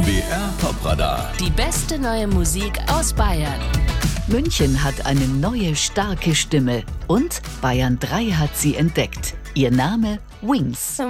BR Popradar. Die beste neue Musik aus Bayern. München hat eine neue, starke Stimme und Bayern 3 hat sie entdeckt. Ihr Name Wings.